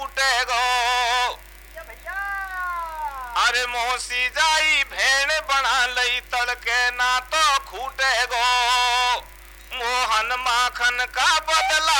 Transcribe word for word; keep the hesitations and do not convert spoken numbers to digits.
छूटेगो। अरे मोसी जाई भेड़ बना लई तड़के ना तो खूटेगो। मोहन माखन का बदला